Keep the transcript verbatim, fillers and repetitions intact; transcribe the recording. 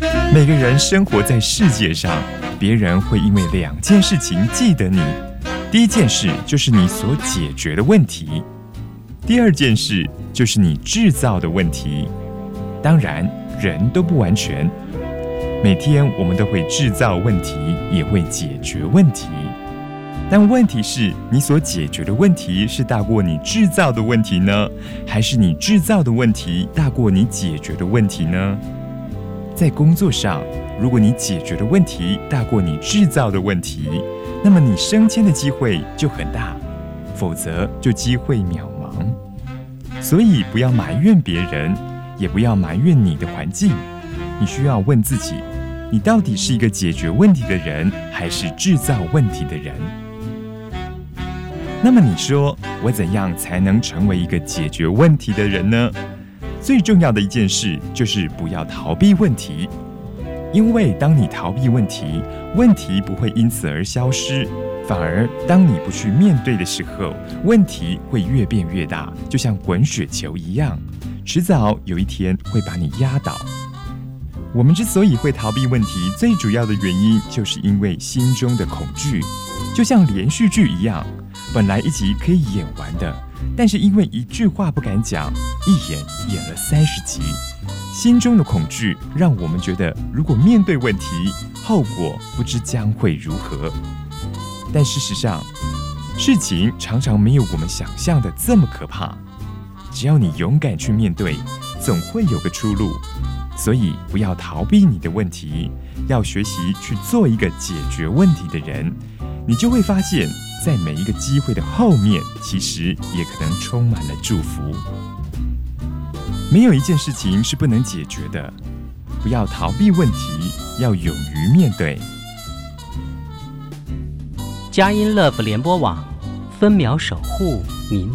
每个人生活在世界上，别人会因为两件事情记得你。第一件事就是你所解决的问题，第二件事就是你制造的问题。当然，人都不完全，每天我们都会制造问题，也会解决问题。但问题是，你所解决的问题是大过你制造的问题呢，还是你制造的问题大过你解决的问题呢？在工作上，如果你解决的问题大过你制造的问题，那么你升迁的机会就很大，否则就机会渺茫。所以不要埋怨别人，也不要埋怨你的环境，你需要问自己，你到底是一个解决问题的人，还是制造问题的人？那么你说，我怎样才能成为一个解决问题的人呢？最重要的一件事就是不要逃避问题，因为当你逃避问题，问题不会因此而消失，反而当你不去面对的时候，问题会越变越大，就像滚雪球一样，迟早有一天会把你压倒。我们之所以会逃避问题，最主要的原因就是因为心中的恐惧，就像连续剧一样，本来一集可以演完的，但是因为一句话不敢讲，一演演了三十集。心中的恐惧让我们觉得，如果面对问题，后果不知将会如何。但事实上，事情常常没有我们想象的这么可怕。只要你勇敢去面对，总会有个出路。所以不要逃避你的问题，要学习去做一个解决问题的人，你就会发现，在每一个机会的后面，其实也可能充满了祝福。没有一件事情是不能解决的，不要逃避问题，要勇于面对。 佳音 Love 联播网，分秒守护您。